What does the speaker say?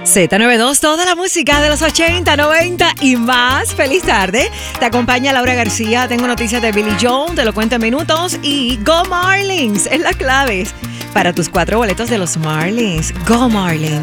Z92, toda la música de los 80, 90 y más. Feliz tarde. Te acompaña Laura García. Tengo noticias de Billy Joel, te lo cuento en minutos. Y Go Marlins es la clave para tus 4 boletos de los Marlins. Go Marlins.